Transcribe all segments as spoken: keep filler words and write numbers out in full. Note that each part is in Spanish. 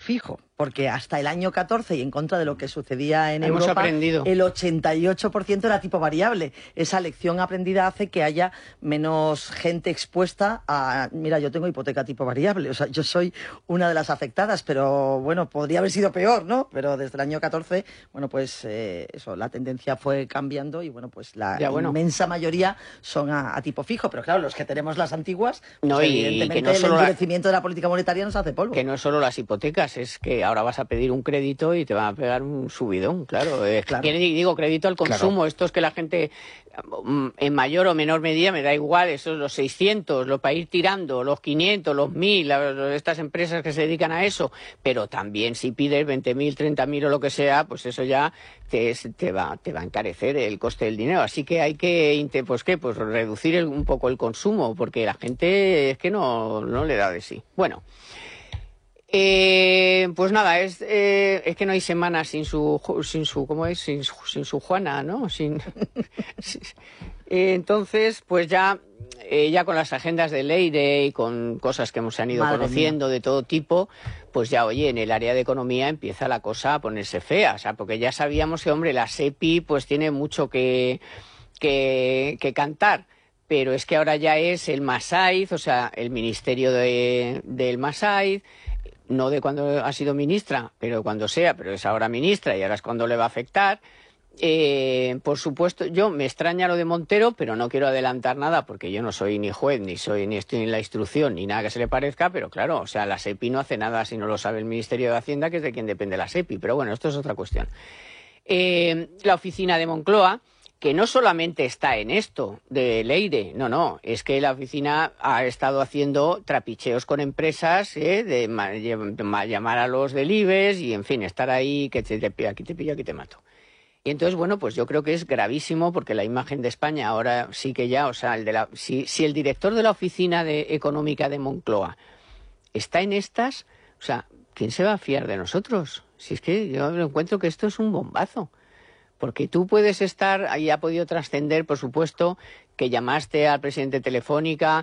fijo, porque hasta el año catorce, y en contra de lo que sucedía en Hemos Europa, aprendido. el ochenta y ocho por ciento era tipo variable. Esa lección aprendida hace que haya menos gente expuesta a... Mira, yo tengo hipoteca tipo variable, o sea, yo soy una de las afectadas, pero bueno, podría haber sido peor, ¿no? Pero desde el año catorce, bueno, pues eh, eso, la tendencia fue cambiando y bueno, pues la ya, bueno. inmensa mayoría son a, a tipo fijo, pero claro, los que tenemos las antiguas, pues no, y evidentemente que no el solo endurecimiento la... de la política monetaria nos hace polvo. Que no es solo las hipotecas, es que ahora vas a pedir un crédito y te van a pegar un subidón, claro. Eh, Claro. que digo, crédito al consumo, claro. Esto es que la gente, en mayor o menor medida, me da igual, esos los seiscientos, los para ir tirando, los quinientos, los mil, estas empresas que se dedican a eso, pero también si pides veinte mil, treinta mil o lo que sea, pues eso ya te, te, va, te va a encarecer el coste del dinero. Así que hay que, pues qué, pues reducir el, un poco el consumo, porque la gente es que no, no le da de sí. Bueno. Eh, pues nada, es, eh, es que no hay semana sin su, sin su, ¿cómo es? Sin, sin su Juana, ¿no? Sin, eh, entonces, pues ya, eh, ya con las agendas de Leire y con cosas que hemos han ido Madre conociendo mía. de todo tipo, pues ya, oye, en el área de economía empieza la cosa a ponerse fea, o sea, porque ya sabíamos que, hombre, la SEPI pues tiene mucho que, que, que cantar. Pero es que ahora ya es el Masaiz, o sea, el ministerio de, del Masaiz, no de cuando ha sido ministra, pero cuando sea, pero es ahora ministra y ahora es cuando le va a afectar. Eh, por supuesto, yo me extraña lo de Montero, pero no quiero adelantar nada porque yo no soy ni juez, ni soy ni estoy en la instrucción, ni nada que se le parezca, pero claro, o sea, la SEPI no hace nada si no lo sabe el Ministerio de Hacienda, que es de quien depende la SEPI, pero bueno, esto es otra cuestión. Eh, la oficina de Moncloa, que no solamente está en esto de Leire, no, no, es que la oficina ha estado haciendo trapicheos con empresas, ¿eh? de, de llamar a los del IBEX y, en fin, estar ahí, que te, te, aquí te pillo, aquí te mato. Y entonces, bueno, pues yo creo que es gravísimo porque la imagen de España ahora sí que ya, o sea, el de la, si, si el director de la oficina de, económica de Moncloa está en estas, o sea, ¿quién se va a fiar de nosotros? Si es que yo encuentro que esto es un bombazo. Porque tú puedes estar, ahí ha podido trascender, por supuesto, que llamaste al presidente de Telefónica,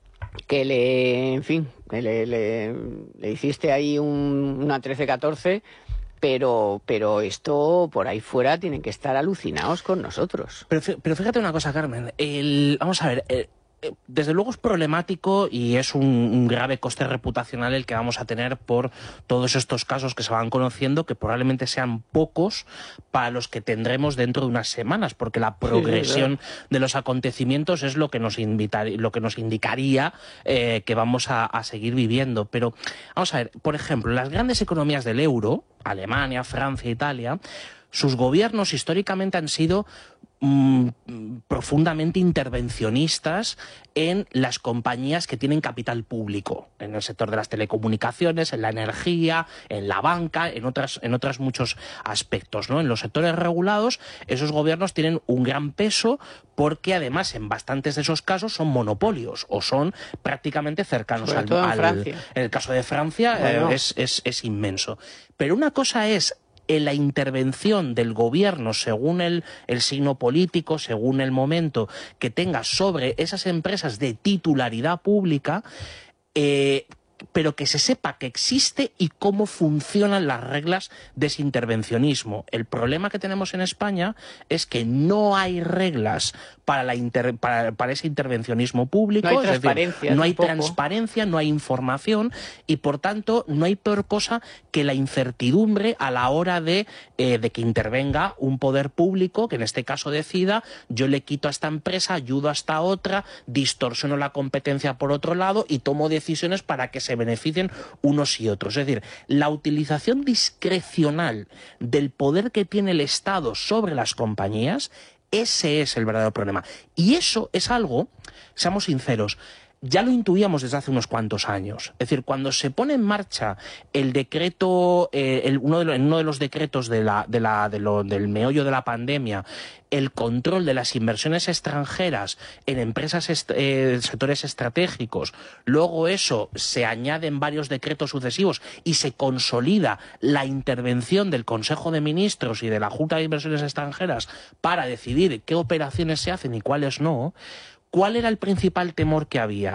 que le, en fin, que le, le, le hiciste ahí un, una trece catorce, pero, pero esto por ahí fuera tienen que estar alucinados con nosotros. Pero, pero fíjate una cosa, Carmen, el, vamos a ver... El... Desde luego es problemático y es un, un grave coste reputacional el que vamos a tener por todos estos casos que se van conociendo, que probablemente sean pocos para los que tendremos dentro de unas semanas, porque la progresión sí, sí, de los acontecimientos es lo que nos, invitar, lo que nos indicaría eh, que vamos a, a seguir viviendo. Pero vamos a ver, por ejemplo, las grandes economías del euro, Alemania, Francia, Italia, sus gobiernos históricamente han sido mmm, profundamente intervencionistas en las compañías que tienen capital público, en el sector de las telecomunicaciones, en la energía, en la banca, en otras, en otros muchos aspectos, ¿no? En los sectores regulados, esos gobiernos tienen un gran peso porque además en bastantes de esos casos son monopolios o son prácticamente cercanos Sobre al, todo en al... Francia. En el caso de Francia bueno. eh, es, es, es inmenso. Pero una cosa es en la intervención del gobierno según el, el signo político, según el momento que tenga sobre esas empresas de titularidad pública, eh, pero que se sepa que existe y cómo funcionan las reglas de ese intervencionismo. El problema que tenemos en España es que no hay reglas para, la inter, para, para ese intervencionismo público. No hay es transparencia. Decir, no hay tampoco. transparencia, no hay información y, por tanto, no hay peor cosa que la incertidumbre a la hora de, eh, de que intervenga un poder público, que en este caso decida, yo le quito a esta empresa, ayudo a esta otra, distorsiono la competencia por otro lado y tomo decisiones para que se se beneficien unos y otros. Es decir, la utilización discrecional del poder que tiene el Estado sobre las compañías, ese es el verdadero problema. Y eso es algo, seamos sinceros, ya lo intuíamos desde hace unos cuantos años. Es decir, cuando se pone en marcha el decreto, eh, el, uno, de los, uno de los decretos de la, de la, de lo, del meollo de la pandemia, el control de las inversiones extranjeras en empresas, est eh, sectores estratégicos, luego eso se añade en varios decretos sucesivos y se consolida la intervención del Consejo de Ministros y de la Junta de Inversiones Extranjeras para decidir qué operaciones se hacen y cuáles no. ¿Cuál era el principal temor que había?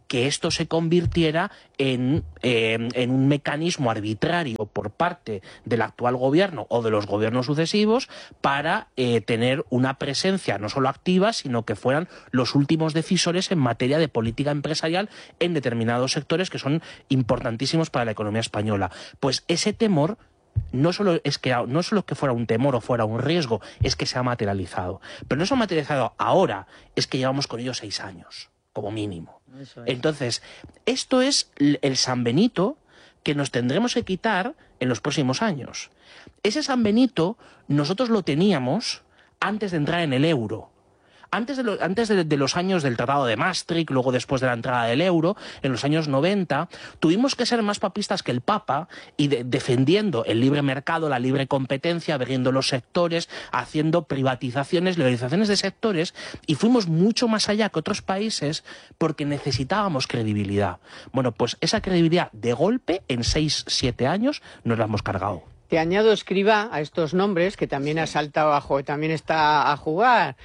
que esto se convirtiera en, eh, en un mecanismo arbitrario por parte del actual gobierno o de los gobiernos sucesivos para eh, tener una presencia no solo activa, sino que fueran los últimos decisores en materia de política empresarial en determinados sectores que son importantísimos para la economía española. Pues ese temor no solo es que no solo que fuera un temor o fuera un riesgo, es que se ha materializado. Pero no se ha materializado ahora, es que llevamos con ellos seis años, como mínimo. Eso es. Entonces, esto es el San Benito que nos tendremos que quitar en los próximos años. Ese San Benito nosotros lo teníamos antes de entrar en el euro. Antes, de, lo, antes de, de los años del Tratado de Maastricht, luego después de la entrada del euro, en los años noventa, tuvimos que ser más papistas que el Papa y de, defendiendo el libre mercado, la libre competencia, abriendo los sectores, haciendo privatizaciones, liberalizaciones de sectores, y fuimos mucho más allá que otros países porque necesitábamos credibilidad. Bueno, pues esa credibilidad de golpe, en seis, siete años, nos la hemos cargado. Te añado Escrivá a estos nombres, que también ha saltado abajo, también está a jugar.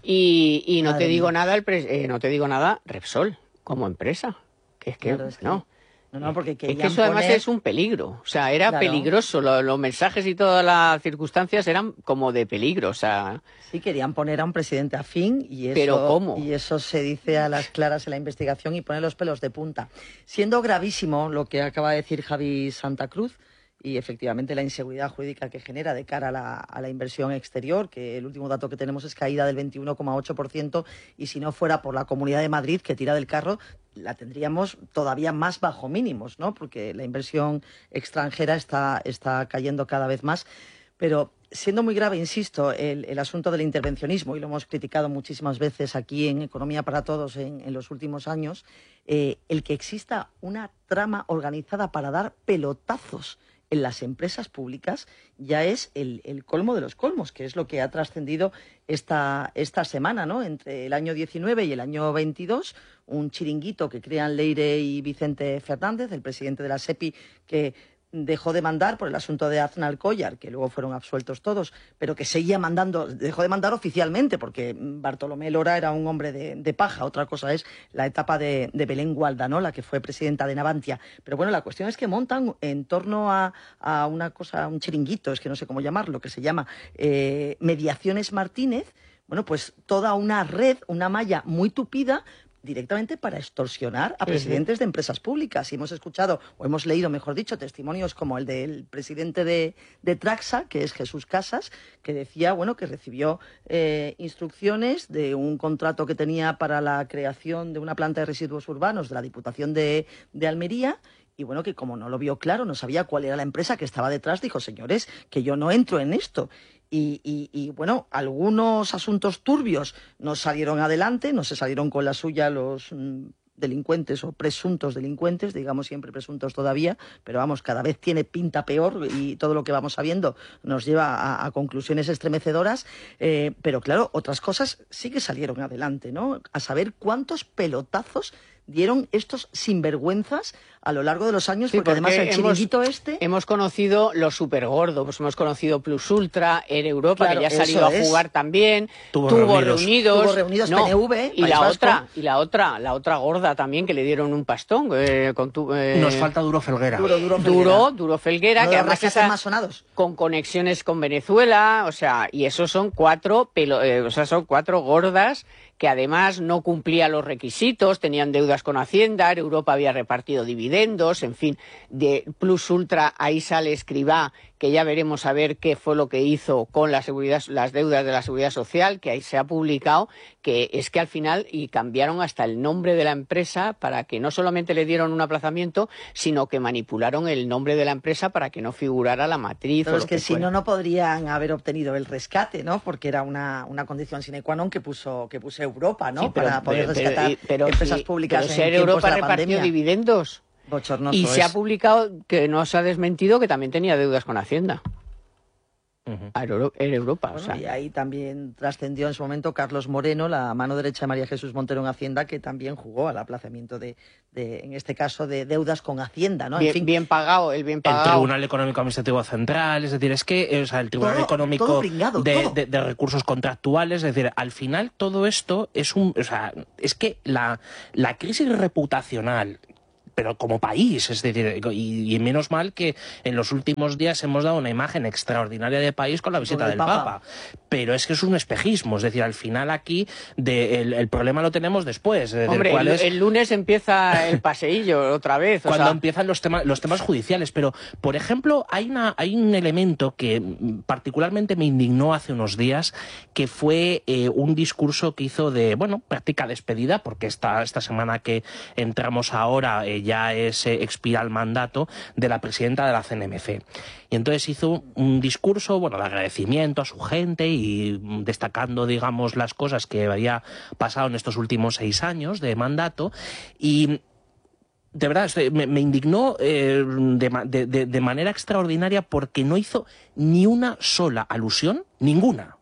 Y, y no Madre te digo mía. nada, el pre eh, no te digo nada, Repsol, como empresa. Que es que, claro, es que no. No, no, porque es que eso además poner... es un peligro. O sea, era claro. peligroso. Los, los mensajes y todas las circunstancias eran como de peligro. O sea... Sí, querían poner a un presidente afín y eso, ¿Pero cómo? y eso se dice a las claras en la investigación y pone los pelos de punta. Siendo gravísimo lo que acaba de decir Javi Santa Cruz, y efectivamente la inseguridad jurídica que genera de cara a la, a la inversión exterior, que el último dato que tenemos es caída del veintiuno coma ocho por ciento, y si no fuera por la Comunidad de Madrid, que tira del carro, la tendríamos todavía más bajo mínimos, ¿no? Porque la inversión extranjera está, está cayendo cada vez más. Pero siendo muy grave, insisto, el, el asunto del intervencionismo, y lo hemos criticado muchísimas veces aquí en Economía para Todos en, en los últimos años, eh, el que exista una trama organizada para dar pelotazos en las empresas públicas ya es el, el colmo de los colmos, que es lo que ha trascendido esta, esta semana, ¿no? Entre el año diecinueve y el año veintidós, un chiringuito que crean Leire y Vicente Fernández, el presidente de la SEPI, que dejó de mandar por el asunto de Aznalcóllar, que luego fueron absueltos todos, pero que seguía mandando, dejó de mandar oficialmente, porque Bartolomé Lora era un hombre de, de paja. Otra cosa es la etapa de, de Belén Gualda, ¿no? La que fue presidenta de Navantia. Pero bueno, la cuestión es que montan en torno a, a una cosa, un chiringuito, es que no sé cómo llamarlo, que se llama eh, Mediaciones Martínez, bueno, pues toda una red, una malla muy tupida, directamente para extorsionar a presidentes de empresas públicas. Y hemos escuchado, o hemos leído, mejor dicho, testimonios como el del presidente de, de Traxa, que es Jesús Casas, que decía, bueno, que recibió eh, instrucciones de un contrato que tenía para la creación de una planta de residuos urbanos de la Diputación de, de Almería, y bueno, que como no lo vio claro, no sabía cuál era la empresa que estaba detrás, dijo, señores, que yo no entro en esto. Y, y, y bueno, algunos asuntos turbios no salieron adelante, no se salieron con la suya los mm, delincuentes o presuntos delincuentes, digamos siempre presuntos todavía, pero vamos, cada vez tiene pinta peor y todo lo que vamos sabiendo nos lleva a, a conclusiones estremecedoras, eh, pero claro, otras cosas sí que salieron adelante, ¿no? A saber cuántos pelotazos dieron estos sinvergüenzas a lo largo de los años, sí, porque, porque además el hemos, chiringuito este... Hemos conocido los supergordos, pues hemos conocido Plus Ultra, Air Europa, claro, que ya ha salido a jugar también, tuvo, tuvo reunidos, reunidos, tuvo reunidos no, P N V, y la Vasco. otra, y la otra, la otra gorda también, que le dieron un pastón. Eh, con tu, eh... Nos falta Duro Felguera. Duro, Duro Felguera. Duro, Duro Felguera, no, que además está más sonados. Con conexiones con Venezuela, o sea, y esos son cuatro, pelo, eh, o sea, son cuatro gordas que además no cumplían los requisitos, tenían deudas con Hacienda, Europa había repartido dividendos, en fin, de Plus Ultra ahí sale Escrivá, que ya veremos a ver qué fue lo que hizo con la seguridad, las deudas de la Seguridad Social, que ahí se ha publicado, que es que al final y cambiaron hasta el nombre de la empresa para que no solamente le dieron un aplazamiento, sino que manipularon el nombre de la empresa para que no figurara la matriz. Pero o es lo que, que si fuera. no, no podrían haber obtenido el rescate, ¿no? Porque era una, una condición sine qua non que puso, que puso Europa, ¿no? Sí, pero, para poder pero, rescatar pero, pero, empresas sí, públicas pero en si tiempos Europa de la repartió pandemia. dividendos. Bochornoso Y se es. ha publicado que no se ha desmentido que también tenía deudas con Hacienda. Uh-huh. En Europa. Bueno, o sea. Y ahí también trascendió en su momento Carlos Moreno, la mano derecha de María Jesús Montero en Hacienda, que también jugó al aplazamiento de, de en este caso, de deudas con Hacienda, ¿no? Bien, en fin, bien pagado, el bien pagado. El Tribunal Económico Administrativo Central, es decir, es que o sea, el Tribunal todo, Económico todo pringado, de, todo. De, de Recursos Contractuales, es decir, al final todo esto es un... O sea, es que la, la crisis reputacional, pero como país, es decir, y, y menos mal que en los últimos días hemos dado una imagen extraordinaria de país con la visita con el del Papa. Papa. Pero es que es un espejismo, es decir, al final aquí de, el, el problema lo tenemos después. Es decir, Hombre, ¿cuál el, es? el lunes empieza el paseillo otra vez. O Cuando sea... empiezan los temas, los temas judiciales. Pero, por ejemplo, hay, una, hay un elemento que particularmente me indignó hace unos días, que fue eh, un discurso que hizo de, bueno, práctica despedida, porque esta, esta semana que entramos ahora eh, ya es eh, expira el mandato de la presidenta de la C N M C. Y entonces hizo un discurso, bueno, de agradecimiento a su gente y destacando, digamos, las cosas que había pasado en estos últimos seis años de mandato. Y de verdad, me, me indignó eh, de, de, de manera extraordinaria porque no hizo ni una sola alusión, ninguna,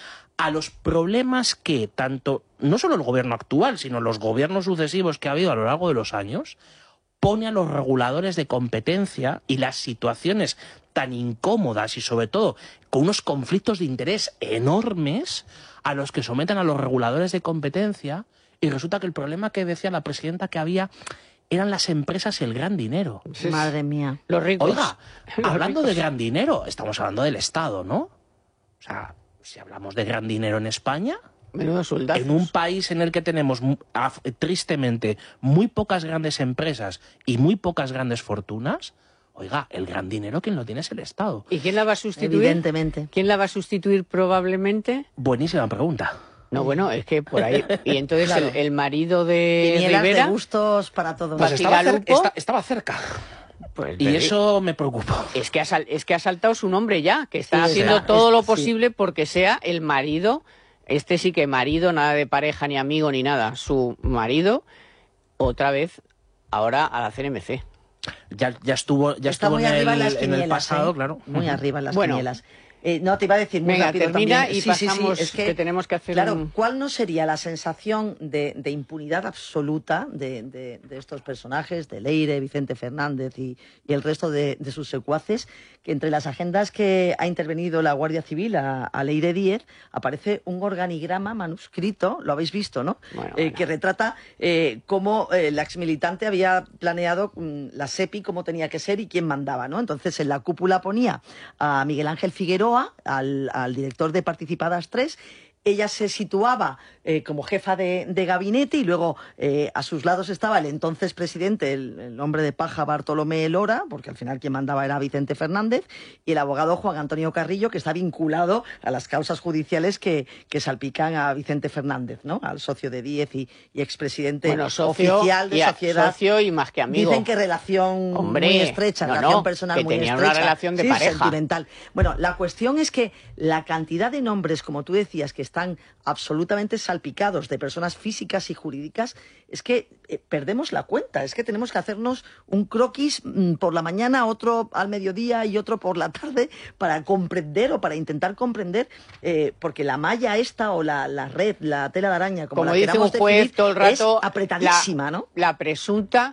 a los problemas que tanto, no solo el gobierno actual, sino los gobiernos sucesivos que ha habido a lo largo de los años, pone a los reguladores de competencia y las situaciones tan incómodas y sobre todo con unos conflictos de interés enormes a los que someten a los reguladores de competencia, y resulta que el problema que decía la presidenta que había eran las empresas y el gran dinero. Sí. Madre mía. Los ricos. Oiga, Los hablando ricos. de gran dinero, estamos hablando del Estado, ¿no? O sea, si hablamos de gran dinero en España, Menudo soldazos. en un país en el que tenemos, tristemente, muy pocas grandes empresas y muy pocas grandes fortunas, oiga, el gran dinero quien lo tiene es el Estado. ¿Y quién la va a sustituir? Evidentemente. ¿Quién la va a sustituir probablemente? Buenísima pregunta. No, bueno, es que por ahí... Y entonces Claro. el, el marido de Vinieras Rivera... de gustos para todos. Pues estaba, cer Batigalupo. esta- estaba cerca. Pues, Y de- eso me preocupó. Es que, ha sal- es que ha saltado su nombre ya, que está Sí, haciendo o sea, todo es- lo sí. posible porque sea el marido, este sí que marido, nada de pareja ni amigo ni nada, su marido, otra vez, ahora a la C N M C. Ya, ya estuvo, ya Está estuvo muy en arriba el, en las en quinielas, el pasado, ¿eh? claro. Muy arriba en las Bueno. quinielas. Eh, no, te iba a decir muy Venga, rápido termina también. y Sí, sí, sí, pasamos, es que, que tenemos que hacer Claro, un- ¿cuál no sería la sensación de, de impunidad absoluta de, de- de estos personajes, de Leire, Vicente Fernández y, y el resto de, de sus secuaces, que entre las agendas que ha intervenido la Guardia Civil a, a Leire Díez aparece un organigrama manuscrito, lo habéis visto, ¿no? Bueno, Eh, bueno. que retrata eh, cómo eh, la exmilitante había planeado mm, la SEPI, cómo tenía que ser y quién mandaba, ¿no? Entonces en la cúpula ponía a Miguel Ángel Figueroa, al, al director de Participadas tres. Ella se situaba eh, como jefa de, de gabinete y luego eh, a sus lados estaba el entonces presidente, el, el hombre de paja Bartolomé Lora, porque al final quien mandaba era Vicente Fernández, y el abogado Juan Antonio Carrillo, que está vinculado a las causas judiciales que, que salpican a Vicente Fernández, ¿no? Al socio de Díez y, y expresidente Bueno, socio oficial de y, a- sociedad. socio y más que amigo. Dicen que relación Hombre, muy estrecha, no, relación no, personal que muy tenían estrecha. una relación de Sí, pareja. sentimental. Bueno, la cuestión es que la cantidad de nombres, como tú decías, que están absolutamente salpicados de personas físicas y jurídicas, es que eh, perdemos la cuenta. Es que tenemos que hacernos un croquis mm, por la mañana, otro al mediodía y otro por la tarde para comprender o para intentar comprender, eh, porque la malla esta o la, la red, la tela de araña, como, Como la dice queramos un juez definir, todo el rato, es apretadísima, la, ¿no? la presunta,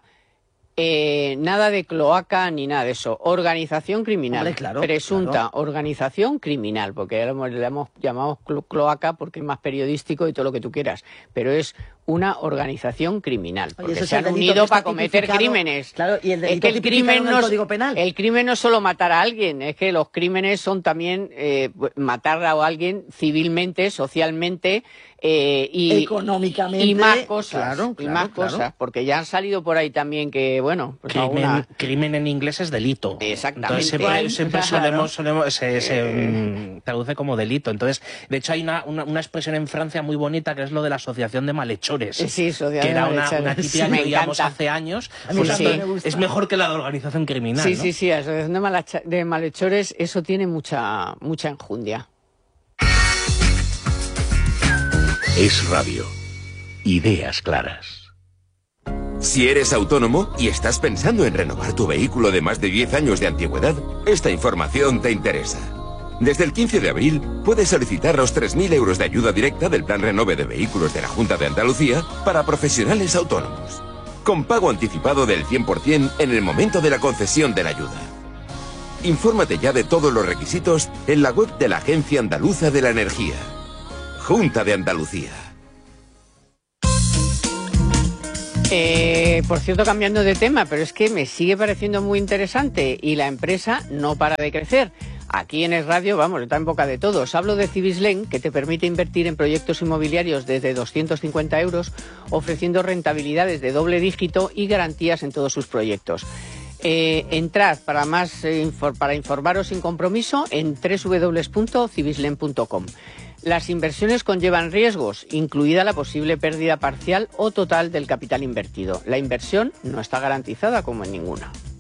eh, nada de cloaca ni nada de eso. Organización criminal. Hombre, claro, presunta claro. organización criminal, porque ya lo hemos- le hemos llamado clo- cloaca porque es más periodístico y todo lo que tú quieras, pero es una organización criminal, Oye, porque ese es se el han delito unido que está para cometer tipificado. crímenes. Claro, y el es delito que el tipificado crimen en el no es- Código Penal. el crimen no es solo matar a alguien, es que los crímenes son también eh, matar a alguien civilmente, socialmente eh, y Económicamente, y más cosas, claro, y claro, más claro. cosas, porque ya han salido por ahí también que bueno, pues Crimen, alguna- crimen en inglés es delito. Exactamente. Entonces siempre, Igual, siempre claro. solemos, solemos- se, se, mm, traduce como delito. Entonces, de hecho, hay una, una, una expresión en Francia muy bonita que es lo de la asociación de malhechores. Sí, asociación que era de una, malhechores. una típica Sí, me que oíamos encanta. hace años. A mí Por también tanto, me gusta. es mejor que la de organización criminal. Sí, ¿no? sí, sí, asociación de, malacha- de malhechores, eso tiene mucha mucha enjundia. Es Radio. Ideas claras. Si eres autónomo y estás pensando en renovar tu vehículo de más de diez años de antigüedad, esta información te interesa. Desde el quince de abril puedes solicitar los tres mil euros de ayuda directa del Plan Renove de Vehículos de la Junta de Andalucía para profesionales autónomos, con pago anticipado del cien por cien en el momento de la concesión de la ayuda. Infórmate ya de todos los requisitos en la web de la Agencia Andaluza de la Energía. Junta de Andalucía. Eh, por cierto, cambiando de tema, pero es que me sigue pareciendo muy interesante y la empresa no para de crecer. Aquí en Es Radio, vamos, está en boca de todos. Hablo de Cibislen, que te permite invertir en proyectos inmobiliarios desde doscientos cincuenta euros, ofreciendo rentabilidades de doble dígito y garantías en todos sus proyectos. Eh, entrad para más eh, infor, para informaros sin compromiso en doble u doble u doble u punto cibislen punto com. Las inversiones conllevan riesgos, incluida la posible pérdida parcial o total del capital invertido. La inversión no está garantizada como en ninguna.